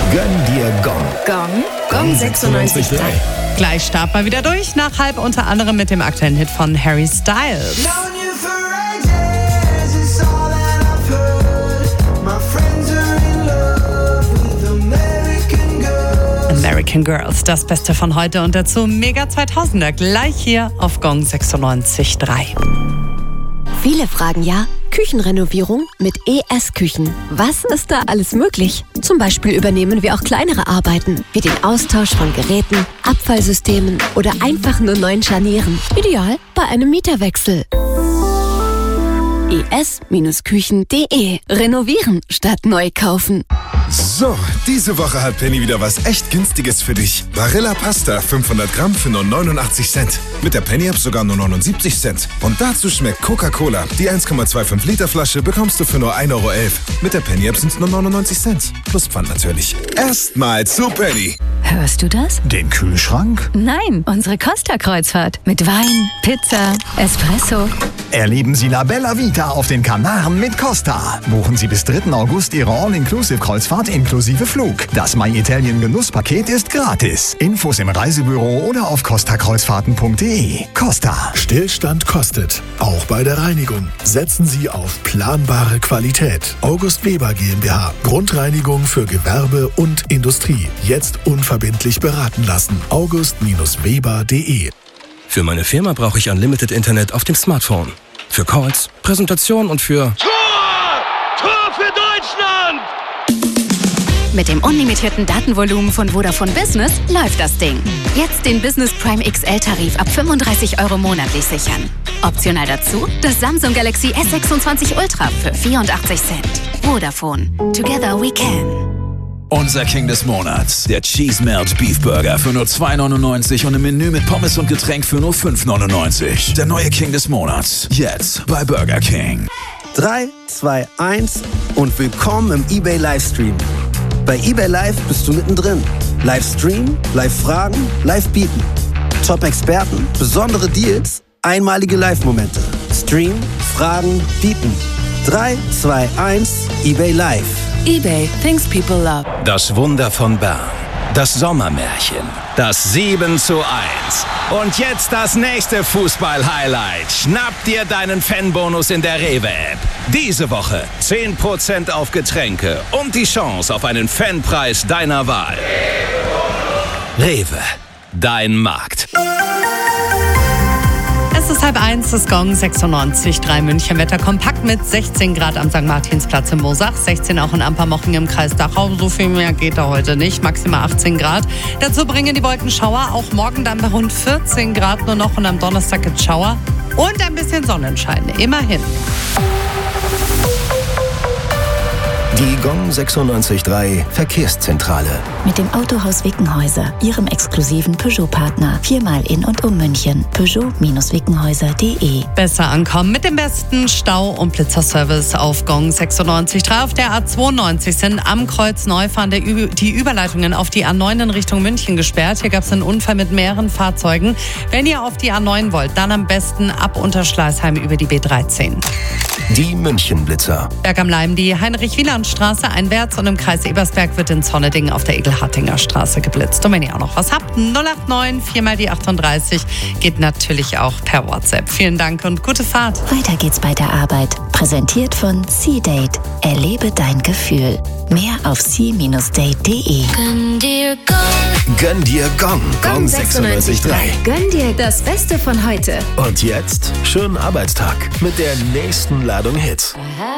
Gönn dir Gong. Gong 96.3. Gleich starten wir wieder durch, nach halb unter anderem mit dem aktuellen Hit von Harry Styles. American Girls, das Beste von heute und dazu Mega 2000er, gleich hier auf Gong 96.3. Viele fragen ja, Küchenrenovierung mit ES Küchen. Was ist da alles möglich? Zum Beispiel übernehmen wir auch kleinere Arbeiten, wie den Austausch von Geräten, Abfallsystemen oder einfach nur neuen Scharnieren. Ideal bei einem Mieterwechsel. es-küchen.de. Renovieren statt neu kaufen. So, diese Woche hat Penny wieder was echt Günstiges für dich. Barilla Pasta, 500 Gramm für nur 89 Cent. Mit der Penny-App sogar nur 79 Cent. Und dazu schmeckt Coca-Cola. Die 1,25 Liter Flasche bekommst du für nur 1,11 €. Mit der Penny-App sind es nur 99 Cent. Plus Pfand natürlich. Erstmal zu Penny. Hörst du das? Den Kühlschrank? Nein, unsere Costa-Kreuzfahrt. Mit Wein, Pizza, Espresso. Erleben Sie La Bella Vita auf den Kanaren mit Costa. Buchen Sie bis 3. August Ihre All-Inclusive-Kreuzfahrt inklusive Flug. Das My Italien Genusspaket ist gratis. Infos im Reisebüro oder auf costakreuzfahrten.de. Costa. Stillstand kostet. Auch bei der Reinigung. Setzen Sie auf planbare Qualität. August Weber GmbH. Grundreinigung für Gewerbe und Industrie. Jetzt unverbindlich beraten lassen. august-weber.de. Für meine Firma brauche ich Unlimited Internet auf dem Smartphone. Für Calls, Präsentation und für... Tor für Deutschland! Mit dem unlimitierten Datenvolumen von Vodafone Business läuft das Ding. Jetzt den Business Prime XL-Tarif ab 35 € monatlich sichern. Optional dazu das Samsung Galaxy S26 Ultra für 84 Cent. Vodafone. Together we can. Unser King des Monats, der Cheese Melt Beef Burger für nur 2,99 € und im Menü mit Pommes und Getränk für nur 5,99 €. Der neue King des Monats, jetzt bei Burger King. 3, 2, 1 und willkommen im eBay Livestream. Bei eBay Live bist du mittendrin. Livestream, Live-Fragen, Live-Bieten. Top-Experten, besondere Deals, einmalige Live-Momente. Stream, Fragen, Bieten. 3, 2, 1, eBay Live. eBay, things people love. Das Wunder von Bern. Das Sommermärchen. Das 7:1. Und jetzt das nächste Fußball-Highlight. Schnapp dir deinen Fanbonus in der Rewe-App. Diese Woche 10% auf Getränke und die Chance auf einen Fanpreis deiner Wahl. Rewe, dein Markt. Es ist 12:30, das Gong 96.3 München. Wetter kompakt mit 16 Grad am St. Martinsplatz in Moosach, 16 auch in Ampermoching im Kreis Dachau. So viel mehr geht da heute nicht, maximal 18 Grad. Dazu bringen die Wolken Schauer, auch morgen dann bei rund 14 Grad nur noch und am Donnerstag gibt es Schauer und ein bisschen Sonnenschein, immerhin. Die Gong 96.3 Verkehrszentrale. Mit dem Autohaus Wickenhäuser, Ihrem exklusiven Peugeot-Partner. 4-mal in und um München. Peugeot-Wickenhäuser.de. Besser ankommen mit dem besten Stau- und Blitzerservice auf Gong 96.3. Auf der A92 sind am Kreuz Neufahren die Überleitungen auf die A9 in Richtung München gesperrt. Hier gab es einen Unfall mit mehreren Fahrzeugen. Wenn ihr auf die A9 wollt, dann am besten ab Unterschleißheim über die B13. Die München-Blitzer. Berg am Leim, die Heinrich-Wieland-Straße einwärts und im Kreis Ebersberg wird in Zonneding auf der Egelhartinger Straße geblitzt. Und wenn ihr auch noch was habt, 089 4 die 38 geht natürlich auch per WhatsApp. Vielen Dank und gute Fahrt. Weiter geht's bei der Arbeit. Präsentiert von C-Date. Erlebe dein Gefühl. Mehr auf c-date.de. Gönn dir Gong. Gönn dir Gong. Gong 96.3. Gönn dir das Beste von heute. Und jetzt schönen Arbeitstag mit der nächsten Ladung Hits.